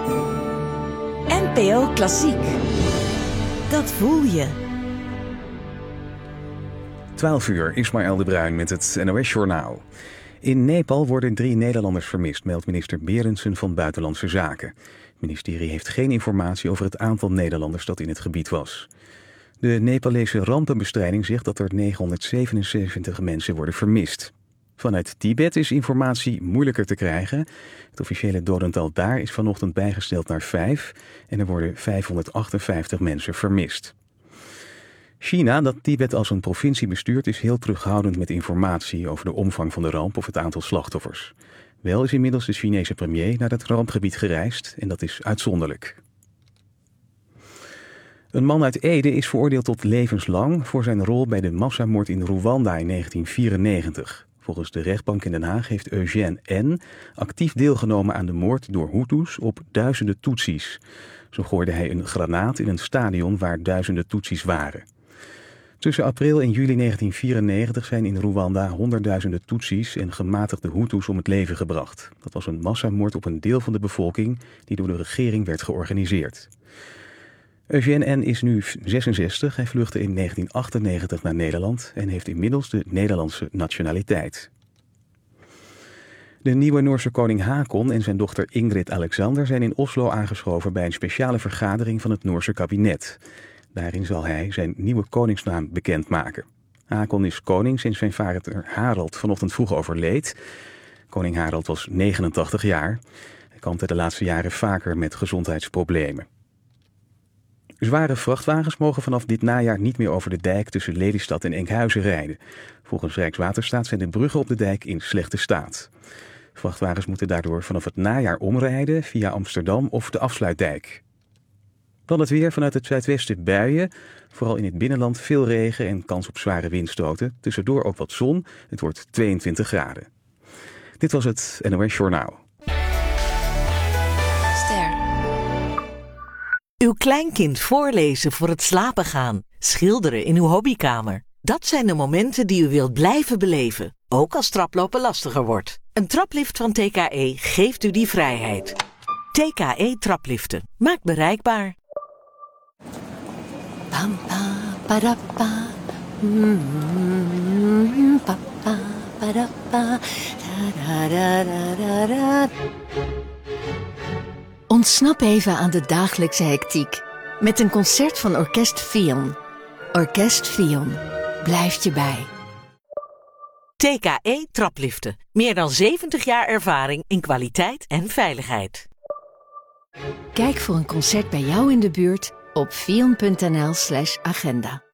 NPO Klassiek. Dat voel je. 12 uur, Ismaël de Bruin met het NOS-journaal. In Nepal worden 3 Nederlanders vermist, meldt minister Berendsen van Buitenlandse Zaken. Het ministerie heeft geen informatie over het aantal Nederlanders dat in het gebied was. De Nepalese rampenbestrijding zegt dat er 977 mensen worden vermist. Vanuit Tibet is informatie moeilijker te krijgen. Het officiële dodental daar is vanochtend bijgesteld naar 5 en er worden 558 mensen vermist. China, dat Tibet als een provincie bestuurt, is heel terughoudend met informatie over de omvang van de ramp of het aantal slachtoffers. Wel is inmiddels de Chinese premier naar het rampgebied gereisd en dat is uitzonderlijk. Een man uit Ede is veroordeeld tot levenslang voor zijn rol bij de massamoord in Rwanda in 1994. Volgens de rechtbank in Den Haag heeft Eugène N. actief deelgenomen aan de moord door Hutus op duizenden Tutsis. Zo gooide hij een granaat in een stadion waar duizenden Tutsis waren. Tussen april en juli 1994 zijn in Rwanda honderdduizenden Tutsis en gematigde Hutus om het leven gebracht. Dat was een massamoord op een deel van de bevolking die door de regering werd georganiseerd. Eugène N. is nu 66. Hij vluchtte in 1998 naar Nederland en heeft inmiddels de Nederlandse nationaliteit. De nieuwe Noorse koning Haakon en zijn dochter Ingrid Alexander zijn in Oslo aangeschoven bij een speciale vergadering van het Noorse kabinet. Daarin zal hij zijn nieuwe koningsnaam bekendmaken. Haakon is koning sinds zijn vader Harald vanochtend vroeg overleed. Koning Harald was 89 jaar. Hij kampte de laatste jaren vaker met gezondheidsproblemen. Zware vrachtwagens mogen vanaf dit najaar niet meer over de dijk tussen Lelystad en Enkhuizen rijden. Volgens Rijkswaterstaat zijn de bruggen op de dijk in slechte staat. Vrachtwagens moeten daardoor vanaf het najaar omrijden via Amsterdam of de Afsluitdijk. Dan het weer, vanuit het zuidwesten buien. Vooral in het binnenland veel regen en kans op zware windstoten. Tussendoor ook wat zon. Het wordt 22 graden. Dit was het NOS Journaal. Uw kleinkind voorlezen voor het slapen gaan. Schilderen in uw hobbykamer. Dat zijn de momenten die u wilt blijven beleven. Ook als traplopen lastiger wordt. Een traplift van TKE geeft u die vrijheid. TKE Trapliften. Maakt bereikbaar. Pam, pa, para, pa. Pa, pa, para, pa. Da, da, da, da, da. Ontsnap even aan de dagelijkse hectiek met een concert van Orkest Fion. Orkest Fion blijft je bij. TKE Trapliften. Meer dan 70 jaar ervaring in kwaliteit en veiligheid. Kijk voor een concert bij jou in de buurt op fion.nl/agenda.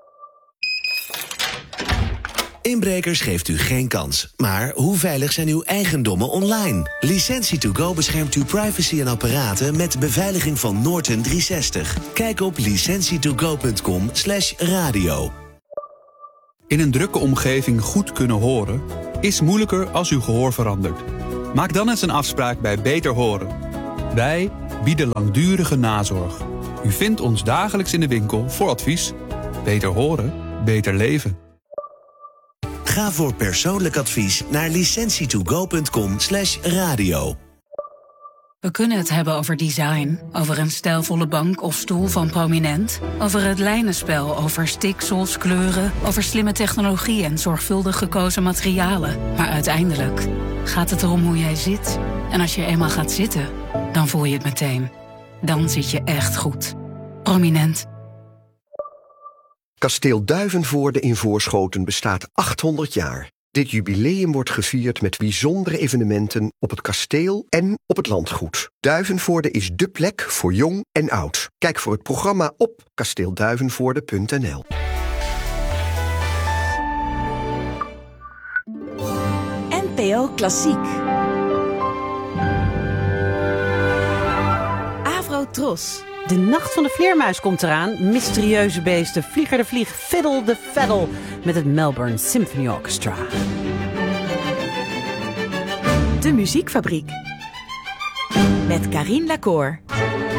Inbrekers geeft u geen kans. Maar hoe veilig zijn uw eigendommen online? Licentie2Go beschermt uw privacy en apparaten met beveiliging van Norton 360. Kijk op licentie2go.com/radio. In een drukke omgeving goed kunnen horen is moeilijker als uw gehoor verandert. Maak dan eens een afspraak bij Beter Horen. Wij bieden langdurige nazorg. U vindt ons dagelijks in de winkel voor advies. Beter horen, beter leven. Ga voor persoonlijk advies naar licentie2go.com/radio. We kunnen het hebben over design, over een stijlvolle bank of stoel van Prominent, over het lijnenspel, over stiksels, kleuren, over slimme technologie en zorgvuldig gekozen materialen. Maar uiteindelijk gaat het erom hoe jij zit. En als je eenmaal gaat zitten, dan voel je het meteen. Dan zit je echt goed. Prominent. Kasteel Duivenvoorde in Voorschoten bestaat 800 jaar. Dit jubileum wordt gevierd met bijzondere evenementen op het kasteel en op het landgoed. Duivenvoorde is dé plek voor jong en oud. Kijk voor het programma op kasteelduivenvoorde.nl. NPO Klassiek. Avro Tros. De Nacht van de Vleermuis komt eraan. Mysterieuze beesten, Vlieger de Vlieg, Fiddle de Faddle met het Melbourne Symphony Orchestra. De Muziekfabriek. Met Carine Lacour.